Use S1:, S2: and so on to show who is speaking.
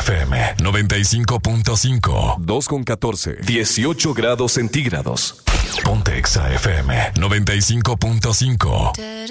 S1: FM 95.5.
S2: 2:14. 18 grados centígrados.
S1: Ponte Exa FM 95.5.